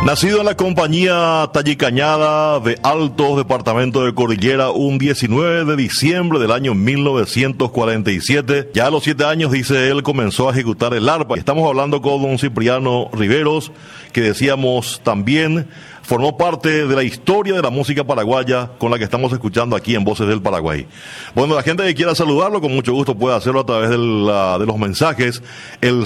Nacido en la compañía Tallicañada de Altos, departamento de Cordillera, un 19 de diciembre del año 1947. Ya a los 7 años, dice él, comenzó a ejecutar el arpa. Estamos hablando con don Cipriano Riveros, que decíamos también formó parte de la historia de la música paraguaya con la que estamos escuchando aquí en Voces del Paraguay. Bueno, la gente que quiera saludarlo, con mucho gusto puede hacerlo a través de los mensajes, el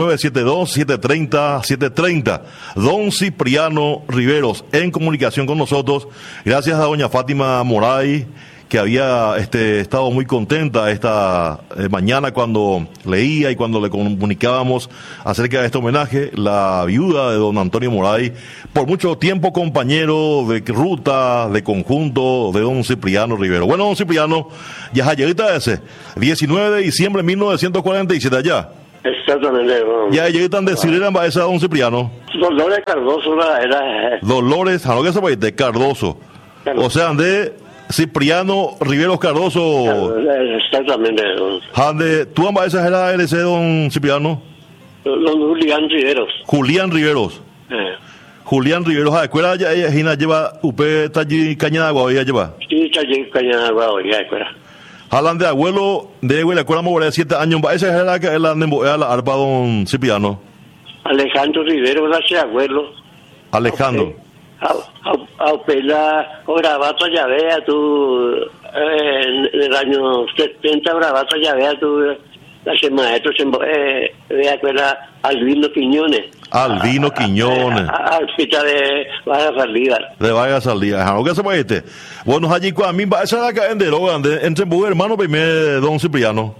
0972-730-730. Don Cipriano Riveros, en comunicación con nosotros, gracias a doña Fátima Moray, que había estado muy contenta esta mañana cuando leía y cuando le comunicábamos acerca de este homenaje, la viuda de don Antonio Moray, por mucho tiempo compañero de ruta, de conjunto de don Cipriano Riveros. Bueno, don Cipriano, ya lleguita ese, 19 de diciembre de 1947 allá. Exactamente. Ya lleguitan de Sirena esa don Cipriano. Dolores Cardoso era. Dolores, ¿a lo que se puede decir? Cardoso. O sea, de Cipriano Riveros Cardoso. Exactamente. ¿Dónde tú ambas esas era LC, don Cipriano? Don Julián Riveros. Julián Riveros. Julián Riveros, ¿a escuela ya ella lleva UP Talli Cañadagua, ella lleva? Sí, Talli Cañadagua, ya escuela. Hablan de abuelo, de la escuela Moguera de 7 años, esa es la que la arpa don Cipriano. Alejandro Riveros, gracias abuelo. Alejandro. A pela o gravato ya vea tú en el año 70 gravato ya vea tú la maestro vea escuela Albino Quiñones. Albino Quiñones. Al ficha de Vargas Saldívar. De Vargas Saldívar. ¿Qué se puede? Bueno, allí a mí esa es la que en deroga entre mujer hermano primero don Cipriano.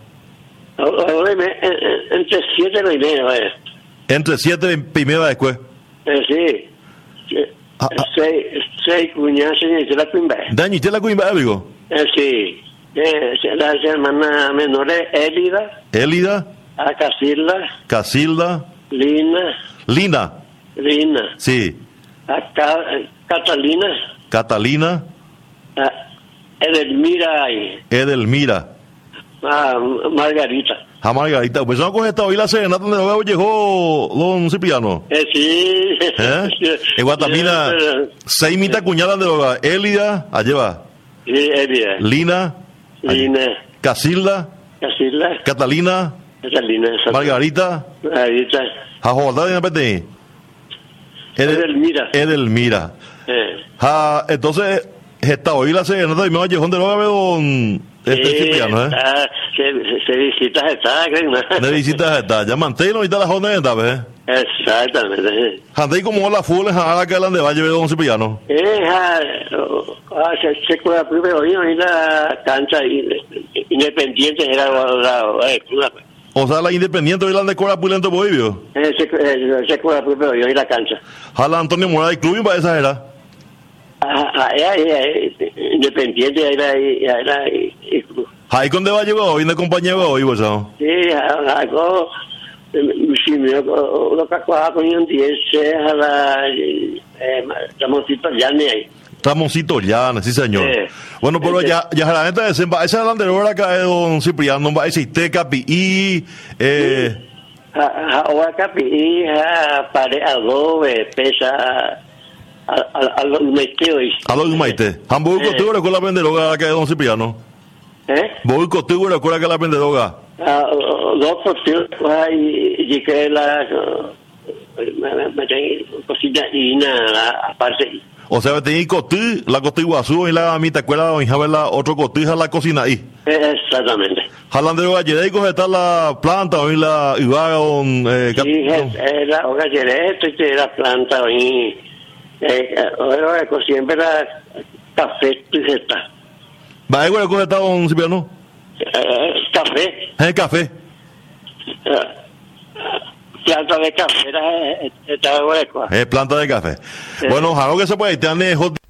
Entre 7 primero, Entre 7 primero después. Sí. Seis cuñadas y la cuimba. Daño, ¿y la cuimba, amigo? Sí. Las hermanas menores, Élida. Élida. A Casilda. Lina. Sí. A Catalina. A Edelmira. A Margarita. A Margarita. Pues no coge esta hoy la serenata donde luego llegó don Cipriano. Sí. En Guatamina, 6 mitad cuñadas de hogar. Élida, allá va. Sí, Élida. Lina. Casilda. Catalina. Margarita. A Jordán, Edelmira. Entonces, esta hoy la serenata y me va a llegar donde luego don Cipriano, se visitas está, creo. De visitas está. Ya manténlo ahorita la jornada, ¿ves? Exactamente. Andé como la full, ahora que la de Valle de don Cipriano. Se cuida primero y la cancha Independiente era la o sea, la Independiente hoy la de Cora Pulento Bolivio. Se cuida primero y la cancha. Jala Antonio Morales Club y para esa era. Independiente era Ahí donde va a llegar hoy, de compañero hoy, vos sabes. Sí, algo. Si me lo que con un 10 a la Ramoncito Llane ahí. Ramoncito Llane, sí señor. Bueno, pero ya la gente de esa es la anterior acá de don Cipriano, va a decir Capi ahora Capi pare adobe pesa a los Maite hoy. A los Maite. Hamburgo contigo la venderoga acá de don Cipriano. Voy contigo la escuela que la venderoga. Dos postillos y que la cosita y nada aparte. O sea, tenía cotí, la cotí guazú y la mitad escuela donde ver la otro cotija la cocina ahí. Exactamente. Hablando de gallerecos está la planta hoy la ibaga don sí, la gallereco y la planta hoy siempre la café y está. ¿Va a ir con está don Cipriano? Café. Café. Planta de café, estaba hueco. Planta de café. Bueno, algo que se puede, te han